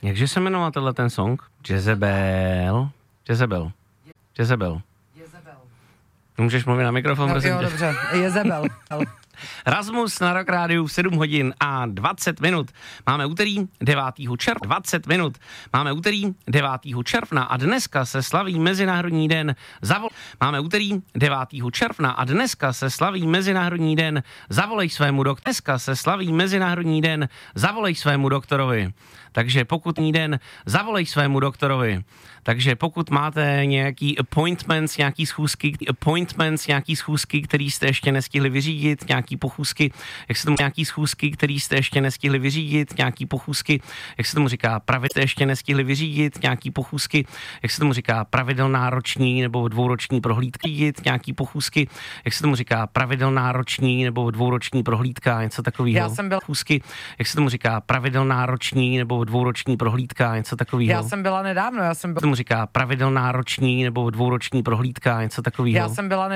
Jakže se jmenoval tenhle ten song? Jezebel. Můžeš mluvit na mikrofon, prosím tě. Dobře, Jezebel. Rasmus na Rock Rádiu v 7 hodin a 20 minut. Máme úterý 9. června a dneska se slaví Mezinárodní den Zavolej svému doktorovi. Takže pokud máte nějaký appointments, nějaký schůzky, který jste ještě nestihli vyřídit, nějaký pochůzky, jak se tomu říká, pravidelná roční nebo dvouroční prohlídka, něco takového. Já jsem byla... dvouroční prohlídka, něco takového. Já jsem byla nedávno, Tomu říká pravidelná roční nebo dvouroční prohlídka, něco takového. Já jsem byla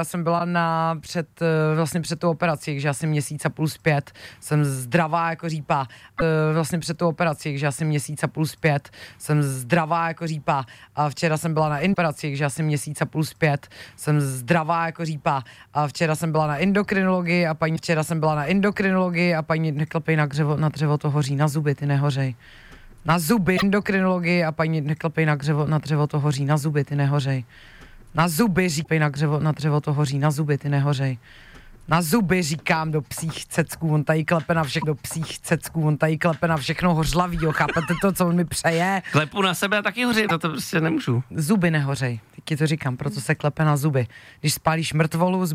před tou operací, takže asi měsíc a půl zpět, jsem zdravá jako řípa. A včera jsem byla na operaci, takže asi měsíc a půl zpět, jsem zdravá jako řípa. A včera jsem byla na endokrinologii a paní neklepej na dřevo, to hoří, na zuby, ty nehořej. Na zuby, endokrinologii a paní neklepej na dřevo, to hoří, na zuby, ty nehořej. Na zuby, říkej na dřevo, to hoří, na zuby, ty nehořej. Na zuby říkám do psích cecků, on tady klepe na všechno hořlavýho, chápete to, co on mi přeje? Klepu na sebe a taky hoří, to prostě nemůžu. Zuby nehořej, teď ti to říkám, proto se klepe na zuby. Když spálíš mrtvolu,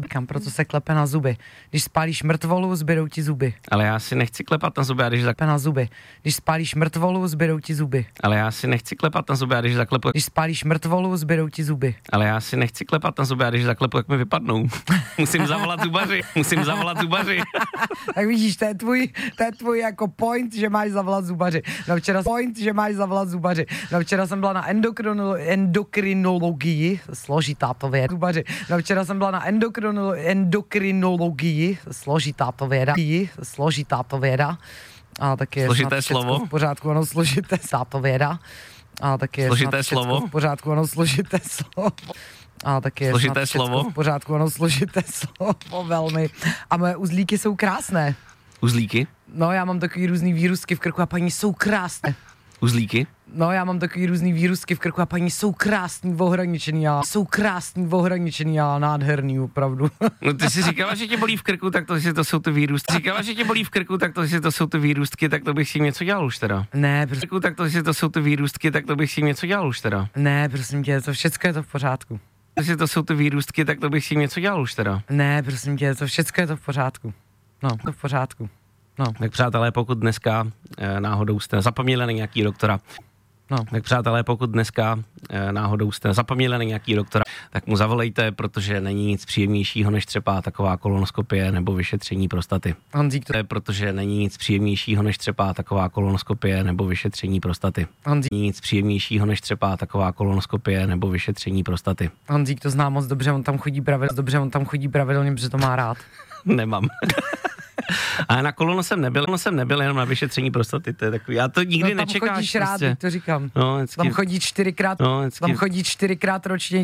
zbydou ti zuby. Ale já si nechci klepat na zuby, a když na zuby. Když spálíš mrtvolu, zbydou ti zuby. Ale já si nechci klepat na zuby, a když zaklepu. Když spálíš mrtvolu, zbydou ti zuby. Ale já si nechci klepat na zuby, a když zaklepu, jak mi vypadnou. Musím zavolat zubaři. Tak vidíš, to je tvůj jako point, že máš zavolat zubaři. No včera jsem byla na endokrinologii, složitá to věda. Včera jsem byla na endokrinologii, složitá to věda. A taky je složité slovo. V pořádku, ano, složité to věda. A taky je složité slovo. V pořádku, ano, složité slovo. A taky je složité slovo. V pořádku, ano, složité slovo, velmi. A moje uzlíky jsou krásné. Uzlíky? No, já mám takový různý vírusky v krku a paní jsou krásné. Uzlíky? No, já mám takový různý vírusky v krku a paní jsou krásný, ohraničený a nádherný, opravdu. No ty si říkala, že tě bolí v krku, tak to jsou ty vírustky. Tak to bych si něco dělal už teda. Ne, prosím. To jsou ty vírustky, tak to bych si něco dělal už teda. Ne, prosím tě, to všecko je to v pořádku. To jsou ty vírustky, tak to bych si něco dělal už teda. Ne, prosím tě, to všecko je to v pořádku. No, to v pořádku. No. Tak přátelé, pokud dneska náhodou jste zapomněli na nějaký doktora, tak mu zavolejte, protože není nic příjemnějšího, než třeba taková kolonoskopie nebo vyšetření prostaty. Honzík to zná moc dobře, on tam chodí pravidelně, protože to má rád. Nemám. Ale na kolono jsem nebyl, jenom na vyšetření prostaty, to je takový, já to nikdy nečekáš. Tam chodíš rád, to říkám. No, tam chodí 4krát ročně.